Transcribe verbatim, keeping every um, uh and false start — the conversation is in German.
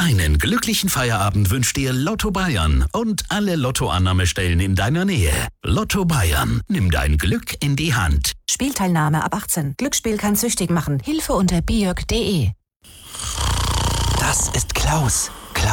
Einen glücklichen Feierabend wünscht dir Lotto Bayern und alle Lottoannahmestellen in deiner Nähe. Lotto Bayern, nimm dein Glück in die Hand. Spielteilnahme ab achtzehn. Glücksspiel kann süchtig machen. Hilfe unter biog punkt de. Das ist Klaus.